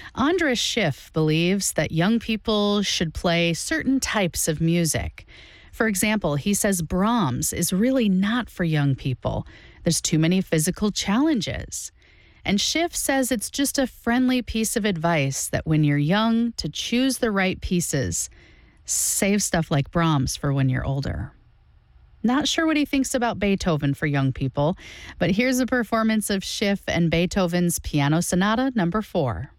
Andras Schiff believes that young people should play certain types of music. For example, he says Brahms is really not for young people. There's too many physical challenges. And Schiff says it's just a friendly piece of advice that when you're young, to choose the right pieces. Save stuff like Brahms for when you're older. Not sure what he thinks about Beethoven for young people, but here's a performance of Schiff and Beethoven's Piano Sonata No. 4.